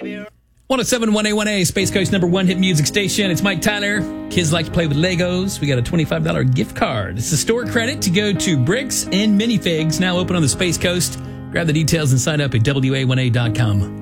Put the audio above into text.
107.1A1A, Space Coast number one hit music station. It's Mike Tyler. Kids like to play with Legos. We got a $25 gift card. It's a store credit to go to Bricks and Minifigs, now open on the Space Coast. Grab the details and sign up at WA1A.com.